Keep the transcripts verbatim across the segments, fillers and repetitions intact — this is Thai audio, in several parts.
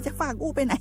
จะฝากอู้ไปไหน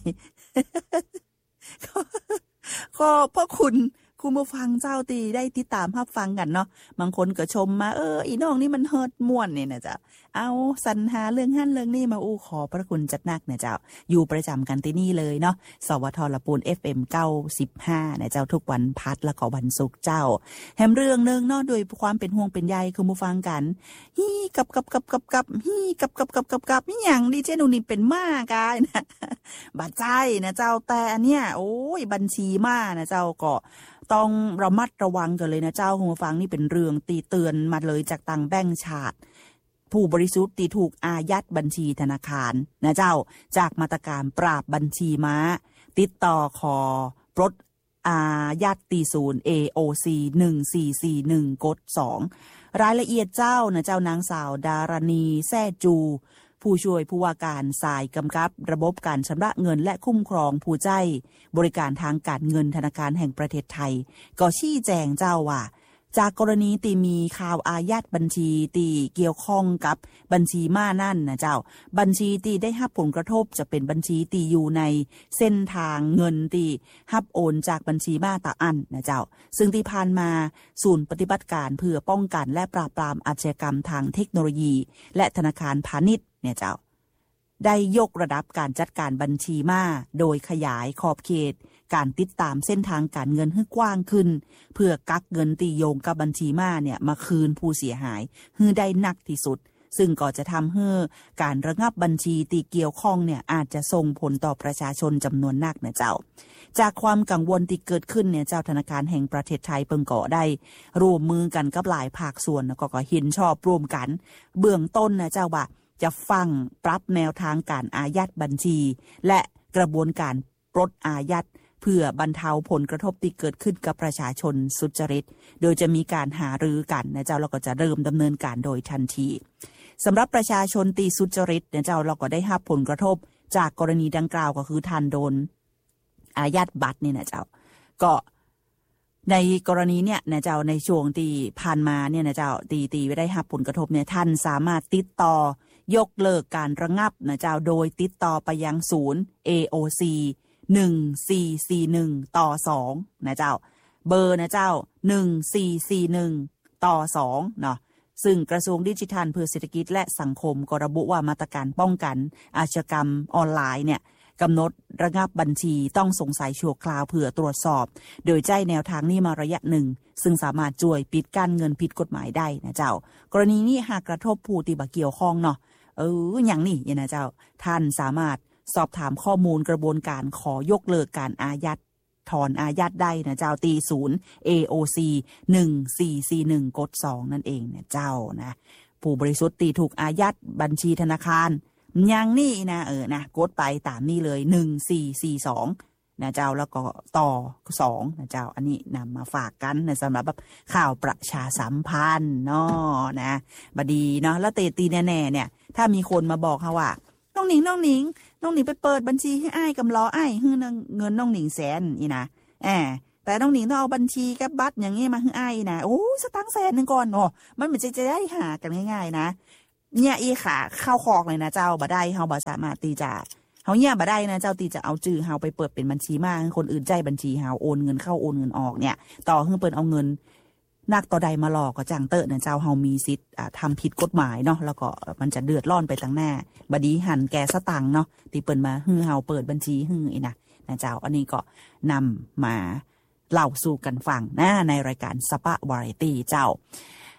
ก็เพราะคุณคุณผู้ฟังเจ้าตีได้ติดตามรับฟังกันเนาะบางคนก็ชมมาเอออีน้องนี่มันเฮิดม่วนเนี่ยนะจ๊ะเอาสรรหาเรื่องหั่นเรื่องนี้มาอู้ขอพระคุณจัดนักนะเจ้าอยู่ประจำกันที่นี่เลยเนาะสวทละปูน เอฟ เอ็ม เก้าสิบห้านะเจ้าทุกวันพัดแล้วก็วันศุกร์เจ้าแฮมเรื่องนึงเนาะโดยความเป็นห่วงเป็นใยคุณผู้ฟังกันฮี่กับกับกับกับกับฮี่กับกับกับกับกับนี่อย่างดีเจนูนี่เป็นมากกายนะบาดใจนะเจ้าแต่อันเนี้ยโอ้ยบัญชีมานะเจ้าก็ต้องระมัดระวังกันเลยนะเจ้าคุณผู้ฟังนี่เป็นเรื่องตีเตือนมาเลยจากต่างแบงก์ชาติผู้บริสุทธิ์ที่ถูกอายัดบัญชีธนาคารนะเจ้าจากมาตรการปราบบัญชีม้าติดต่อขอปลดอายัดตีศูนย์ เอ โอ ซี หนึ่งสี่สี่หนึ่งกดสองรายละเอียดเจ้านะเจ้านางสาวดารณีแซ่จูผู้ช่วยผู้ว่าการสายกำกับระบบการชำระเงินและคุ้มครองผู้ใจบริการทางการเงินธนาคารแห่งประเทศไทยก็ชี้แจงเจ้าว่าจากกรณีที่มีข่าวอายัดบัญชีที่เกี่ยวข้องกับบัญชีม้านั่นนะเจ้าบัญชีที่ได้รับผลกระทบจะเป็นบัญชีที่อยู่ในเส้นทางเงินที่รับโอนจากบัญชีม้าตาอันนะเจ้าซึ่งที่ผ่านมาศูนย์ปฏิบัติการเพื่อป้องกันและปราบปรามอาชญากรรมทางเทคโนโลยีและธนาคารพาณิชย์เนี่ยเจ้าได้ยกระดับการจัดการบัญชีม้าโดยขยายขอบเขตการติดตามเส้นทางการเงินให้กว้างขึ้นเพื่อกักเงินตีโยงกับบัญชีม้าเนี่ยมาคืนผู้เสียหายให้ได้หนักที่สุดซึ่งก็จะทำให้การระงับบัญชีที่เกี่ยวข้องเนี่ยอาจจะส่งผลต่อประชาชนจำนวนนักนะเจ้าจากความกังวลที่เกิดขึ้นเนี่ยเจ้าธนาคารแห่งประเทศไทยเพิ่งก่อได้ร่วมมือกันกับหลายภาคส่วนแล้วก็เห็นชอบร่วมกันเบื้องต้นนะเจ้าว่าจะฟังปรับแนวทางการอายัดบัญชีและกระบวนการปลดอายัดเพื่อบรรเทาผลกระทบที่เกิดขึ้นกับประชาชนสุจริตโดยจะมีการหารือกันนะเจ้าเราก็จะเริ่มดำเนินการโดยทันทีสำหรับประชาชนตีสุจริตนะเจ้าเราก็ได้รับผลกระทบจากกรณีดังกล่าวก็คือท่านโดนอายัดบัตรนี่นะเจ้าก็ในกรณีเนี่ยนะเจ้าในช่วงที่ผ่านมาเนี่ยนะเจ้าตีตีไม่ได้รับผลกระทบเนี่ยท่านสามารถติดต่อยกเลิกการระงับนะเจ้าโดยติดต่อไปยังศูนย์ เอ โอ ซี หนึ่งสี่สี่หนึ่งต่อสองนะเจ้าเบอร์นะเจ้าหนึ่งสี่สี่หนึ่งต่อสองเนาะซึ่งกระทรวงดิจิทัลเพื่อเศรษฐกิจและสังคมก็ระบุว่ามาตรการป้องกันอาชญากรรมออนไลน์เนี่ยกำหนดระงับบัญชีต้องสงสัยชั่วคราวเพื่อตรวจสอบโดยใจแนวทางนี้มาระยะหนึ่งซึ่งสามารถช่วยปิดกั้นเงินผิดกฎหมายได้นะเจ้ากรณีนี้หากกระทบผู้ที่บ่เกี่ยวข้องเนาะเอออย่างนี้นะเจ้าท่านสามารถสอบถามข้อมูลกระบวนการขอยกเลิกการอายัดถอนอายัดได้นะเจ้าตีศูนย์ เอ โอ ซี หนึ่งสี่สี่หนึ่งกดสองนั่นเองนะเจ้านะผู้บริสุทธิ์ตีถูกอายัดบัญชีธนาคารอย่างนี้นะเออนะกดไปตามนี้เลยหนึ่งสี่สี่สองนะเจ้าแล้วก็ต่อสองนะเจ้าอันนี้นำมาฝากกันนะสำหรับแบบข่าวประชาสัมพันธ์เนาะนะบดีเนาะแล้วเตตีแน่ๆเนี่ยถ้ามีคนมาบอกเขาว่าน้องหนิงน้องหนิงน้องหนิงไปเปิดบัญชีให้อ้ายกำล้ออ้ายให้เงินน้องหนิงแสนอีนะแอบแต่น้องหนิงต้องเอาบัญชีกับบัตรอย่างงี้มาให้อ้ายนะโอ้สตังค์แสนนึงก่อนโอ้มันเหมือนจะจะได้หากันง่ายๆนะเนี่ยอีขาเข้าคอกเลยนะเจ้าบ่ได้เฮาบ่สามารถตีจะเฮาเนี่ยบ่ได้นะเจ้าตีจะเอาจื่อเฮาไปเปิดเป็นบัญชีมาให้คนอื่นใจบัญชีเฮาโอนเงินเข้าโอนเงินออกเนี่ยต่อให้เปิ้นเอาเงินนักต่อใดมาหลอกก็จังเตอะนะเจ้าเฮามีสิทธิ์ทำผิดกฎหมายเนาะแล้วก็มันจะเดือดร้อนไปตั้งหน้าบดีหันแกสตังเนาะที่เปิ้นมาฮือเฮาเปิดบัญชีฮืออีนะนะเจ้าอันนี้ก็นำมาเล่าสู่กันฟังนะในรายการสปะวาไรตี้เจ้า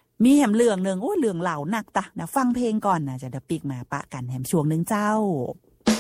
มีแหมเรื่องนึงโอ้ยเรื่องเล่านักตะนะฟังเพลงก่อนนะจะเดี๋ยวปิกมาปะกันแหมช่วงนึงเจ้า